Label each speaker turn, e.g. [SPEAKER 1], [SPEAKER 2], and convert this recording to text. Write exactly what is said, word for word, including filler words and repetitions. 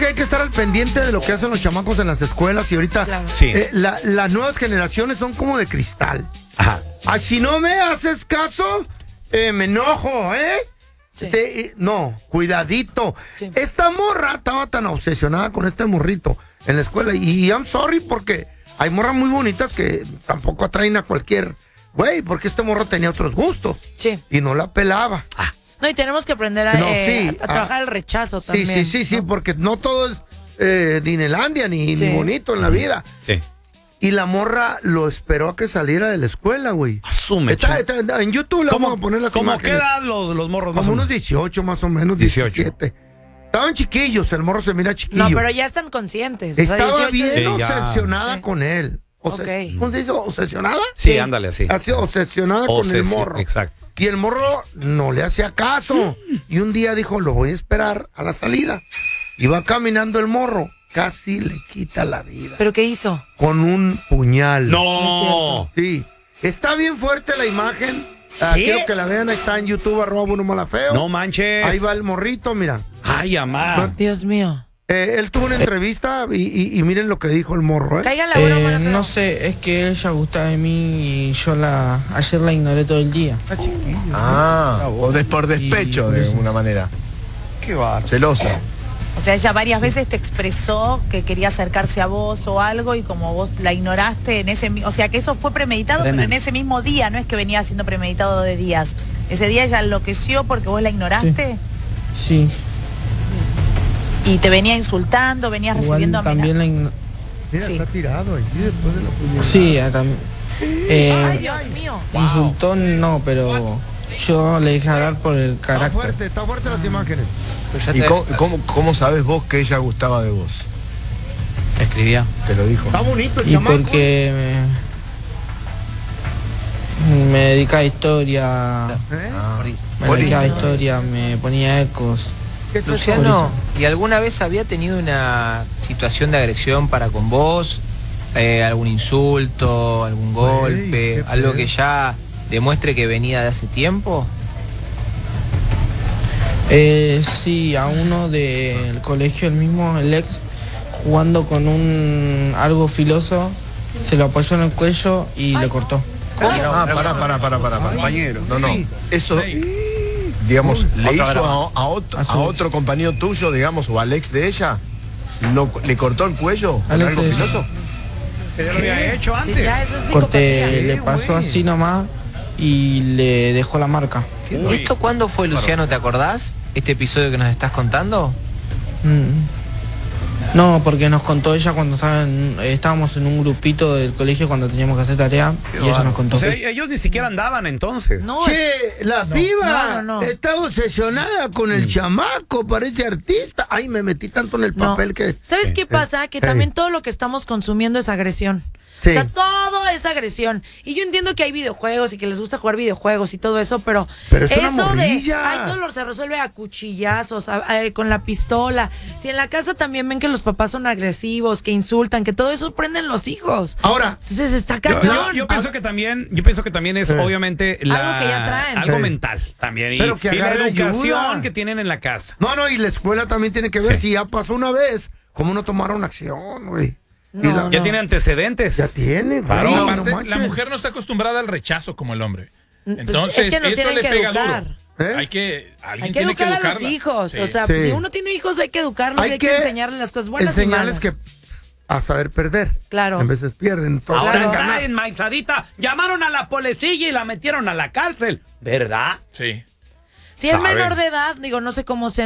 [SPEAKER 1] que hay que estar al pendiente de lo que hacen los chamacos en las escuelas y ahorita
[SPEAKER 2] Claro.
[SPEAKER 3] Sí.
[SPEAKER 1] eh, la- las nuevas generaciones son como de cristal.
[SPEAKER 3] Ajá.
[SPEAKER 1] Ah, si no me haces caso, eh, me enojo, ¿eh?
[SPEAKER 2] Sí.
[SPEAKER 1] Te- eh, no, cuidadito.
[SPEAKER 2] Sí.
[SPEAKER 1] Esta morra estaba tan obsesionada con este morrito en la escuela y I'm sorry porque hay morras muy bonitas que tampoco atraen a cualquier güey, porque este morro tenía otros gustos
[SPEAKER 2] Sí.
[SPEAKER 1] y no la pelaba.
[SPEAKER 2] No, y tenemos que aprender a,
[SPEAKER 1] No,
[SPEAKER 2] eh,
[SPEAKER 1] sí,
[SPEAKER 2] a trabajar
[SPEAKER 1] ah,
[SPEAKER 2] el rechazo
[SPEAKER 1] Sí,
[SPEAKER 2] también.
[SPEAKER 1] sí, sí, sí,
[SPEAKER 2] ¿no?
[SPEAKER 1] porque no todo es eh, Dinelandia ni,
[SPEAKER 2] Sí.
[SPEAKER 1] ni bonito en la vida.
[SPEAKER 3] Sí.
[SPEAKER 1] Y la morra lo esperó a que saliera de la escuela, güey.
[SPEAKER 3] Asume.
[SPEAKER 1] Está, está- en YouTube le vamos a poner las
[SPEAKER 3] ¿Cómo
[SPEAKER 1] imágenes.
[SPEAKER 3] quedan los, los morros? más
[SPEAKER 1] Como
[SPEAKER 3] o
[SPEAKER 1] unos
[SPEAKER 3] menos?
[SPEAKER 1] dieciocho más o menos,
[SPEAKER 3] dieciocho.
[SPEAKER 1] diecisiete. Estaban chiquillos, el morro se mira chiquillo.
[SPEAKER 2] No, pero ya están conscientes. O sea,
[SPEAKER 1] Estaba
[SPEAKER 2] dieciocho
[SPEAKER 1] bien
[SPEAKER 3] Sí, ya.
[SPEAKER 1] obsesionada
[SPEAKER 2] Sí.
[SPEAKER 1] con él. Obses-
[SPEAKER 2] Ok.
[SPEAKER 1] ¿Cómo se dice? ¿Obsesionada?
[SPEAKER 3] Sí, ándale así.
[SPEAKER 1] Así, obsesionada con el
[SPEAKER 3] Obsesi-
[SPEAKER 1] morro.
[SPEAKER 3] Exacto.
[SPEAKER 1] Y el morro no le hacía caso. Y un día dijo, lo voy a esperar a la salida. Y va caminando el morro. Casi le quita la vida.
[SPEAKER 2] ¿Pero qué hizo?
[SPEAKER 1] Con un puñal.
[SPEAKER 3] No.
[SPEAKER 1] Sí. Está bien fuerte la imagen. Ah,
[SPEAKER 3] ¿Qué?
[SPEAKER 1] quiero que la vean. Está en YouTube, arroba Bruno Malafeo.
[SPEAKER 3] No manches.
[SPEAKER 1] Ahí va el morrito, mira.
[SPEAKER 3] Ay, amá.
[SPEAKER 2] Dios mío.
[SPEAKER 1] Eh, él tuvo una entrevista y, y- y miren lo que dijo el morro, ¿eh?
[SPEAKER 2] Caiga la broma.
[SPEAKER 4] Eh,
[SPEAKER 2] Malafeo.
[SPEAKER 4] no sé, es que ella gustaba de mí y yo la ayer la ignoré todo el día.
[SPEAKER 5] Ah, o des- por despecho
[SPEAKER 4] Y-
[SPEAKER 5] de alguna manera.
[SPEAKER 1] Qué va.
[SPEAKER 5] Celosa.
[SPEAKER 6] O sea, ella varias veces te expresó que quería acercarse a vos o algo y como vos la ignoraste en ese mi- o sea que eso fue premeditado, pero en ese mismo día, no es que venía siendo premeditado de días. Ese día ella enloqueció porque vos la ignoraste
[SPEAKER 4] Sí,
[SPEAKER 6] y te venía insultando, venías recibiendo
[SPEAKER 4] igual también la igno-
[SPEAKER 1] Mira,
[SPEAKER 6] Sí.
[SPEAKER 1] está tirado ahí después de la puñalada.
[SPEAKER 4] Sí, eh, también. Eh,
[SPEAKER 2] Ay, Dios mío.
[SPEAKER 4] insultó no, pero yo le dejé hablar por el
[SPEAKER 1] Está
[SPEAKER 4] carácter.
[SPEAKER 1] fuerte, está fuerte las imágenes.
[SPEAKER 5] ¿Y cómo, cómo, cómo sabes vos que ella gustaba de vos?
[SPEAKER 7] Te escribía.
[SPEAKER 5] Te lo dijo.
[SPEAKER 1] Está bonito el
[SPEAKER 4] Y
[SPEAKER 1] chamaco.
[SPEAKER 4] porque me, me dedicaba a historia,
[SPEAKER 1] ¿Eh?
[SPEAKER 5] Ah,
[SPEAKER 4] me
[SPEAKER 5] Poli.
[SPEAKER 4] dedicaba a historia, me ponía ecos.
[SPEAKER 1] ¿Qué es eso?
[SPEAKER 7] Luciano, ¿y alguna vez había tenido una situación de agresión para con vos? Eh, ¿Algún insulto, algún
[SPEAKER 1] Güey,
[SPEAKER 7] golpe?
[SPEAKER 1] qué
[SPEAKER 7] ¿Algo
[SPEAKER 1] pedo.
[SPEAKER 7] que ya demuestre que venía de hace tiempo?
[SPEAKER 4] Eh, sí, a uno del colegio, el mismo, el ex, jugando con un algo filoso, se lo apoyó en el cuello y le cortó.
[SPEAKER 5] Ah, pará, pará, pará, pará. Compañero. No, no. Eso, digamos, le hizo a, a otro,
[SPEAKER 4] A su
[SPEAKER 5] a
[SPEAKER 4] ex.
[SPEAKER 5] otro compañero tuyo, digamos, o al ex de ella, lo- ¿le cortó el cuello con
[SPEAKER 4] Al ex
[SPEAKER 5] algo
[SPEAKER 4] de ella.
[SPEAKER 5] filoso?
[SPEAKER 3] ¿Se lo había hecho
[SPEAKER 2] Sí, ya, eso es
[SPEAKER 4] Corte,
[SPEAKER 2] psicopatía.
[SPEAKER 4] le pasó así nomás y le dejó la marca.
[SPEAKER 7] ¿Esto cuándo fue, Luciano? ¿Te acordás? ¿Este episodio que nos estás contando?
[SPEAKER 4] Mm. No, porque nos contó ella cuando estaba en- eh, estábamos en un grupito del colegio cuando teníamos que hacer tarea y ella nos contó.
[SPEAKER 3] O sea, ellos ni siquiera andaban entonces.
[SPEAKER 2] No,
[SPEAKER 1] Che, la piba
[SPEAKER 2] No, no, no.
[SPEAKER 1] está obsesionada con el chamaco, parece artista. Ay, me metí tanto en el
[SPEAKER 2] no.
[SPEAKER 1] papel que...
[SPEAKER 2] ¿Sabes qué pasa? Que
[SPEAKER 1] eh.
[SPEAKER 2] también todo lo que estamos consumiendo es agresión.
[SPEAKER 1] Sí.
[SPEAKER 2] O sea, todo es agresión. Y yo entiendo que hay videojuegos y que les gusta jugar videojuegos y todo eso, pero,
[SPEAKER 1] Pero es una
[SPEAKER 2] eso de,
[SPEAKER 1] morrilla.
[SPEAKER 2] ay, todo lo se resuelve a cuchillazos, a- a- con la pistola. Si en la casa también ven que los papás son agresivos, que insultan, que todo eso prenden los hijos.
[SPEAKER 1] Ahora,
[SPEAKER 2] Entonces está
[SPEAKER 3] Yo,
[SPEAKER 2] cañón.
[SPEAKER 3] yo- yo pienso que también, yo pienso que también es
[SPEAKER 1] Sí.
[SPEAKER 3] obviamente la,
[SPEAKER 2] Algo que ya traen.
[SPEAKER 3] algo
[SPEAKER 1] Sí.
[SPEAKER 3] mental también y,
[SPEAKER 1] Pero que
[SPEAKER 3] y la
[SPEAKER 1] agarre
[SPEAKER 3] educación
[SPEAKER 1] ayuda.
[SPEAKER 3] que tienen en la casa.
[SPEAKER 1] no, no, y la escuela también tiene que ver
[SPEAKER 3] Sí.
[SPEAKER 1] si ya pasó una vez, cómo no tomaron acción, güey. Y
[SPEAKER 2] No,
[SPEAKER 1] la-
[SPEAKER 2] no.
[SPEAKER 3] Ya tiene antecedentes.
[SPEAKER 1] Ya tiene, güey.
[SPEAKER 3] Claro.
[SPEAKER 1] no
[SPEAKER 8] Aparte,
[SPEAKER 1] manches.
[SPEAKER 8] la mujer no está acostumbrada al rechazo como el hombre.
[SPEAKER 2] Pues
[SPEAKER 8] Entonces,
[SPEAKER 2] es que nos
[SPEAKER 8] eso
[SPEAKER 2] tienen
[SPEAKER 8] le
[SPEAKER 2] que
[SPEAKER 8] pega
[SPEAKER 2] educar.
[SPEAKER 8] duro.
[SPEAKER 1] ¿Eh?
[SPEAKER 8] Hay que, alguien
[SPEAKER 2] Hay que
[SPEAKER 8] tiene
[SPEAKER 2] educar
[SPEAKER 8] que
[SPEAKER 2] a los
[SPEAKER 8] educarla.
[SPEAKER 2] hijos.
[SPEAKER 8] Sí.
[SPEAKER 2] O sea,
[SPEAKER 1] Sí.
[SPEAKER 2] si uno tiene hijos hay que educarlos y hay que enseñarles las cosas buenas y
[SPEAKER 1] enseñarles
[SPEAKER 2] malas.
[SPEAKER 1] que a saber perder.
[SPEAKER 2] Claro.
[SPEAKER 1] En veces pierden. Entonces,
[SPEAKER 3] Ahora
[SPEAKER 1] saben
[SPEAKER 3] está
[SPEAKER 1] ganar.
[SPEAKER 3] enmaizadita. Llamaron a la policía y la metieron a la cárcel, ¿verdad?
[SPEAKER 8] Sí.
[SPEAKER 2] Si es
[SPEAKER 3] Saben.
[SPEAKER 2] menor de edad, digo, no sé cómo sea